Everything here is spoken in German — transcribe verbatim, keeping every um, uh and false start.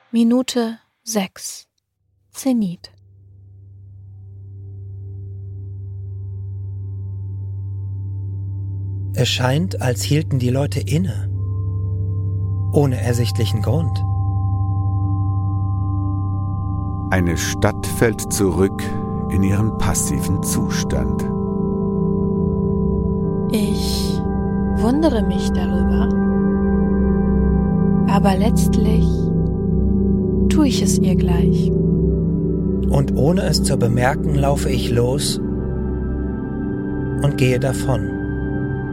Minute sechs. Zenit. Es scheint, als hielten die Leute inne, ohne ersichtlichen Grund. Eine Stadt fällt zurück in ihren passiven Zustand. Ich wundere mich darüber, aber letztlich tue ich es ihr gleich. Und ohne es zu bemerken, laufe ich los und gehe davon.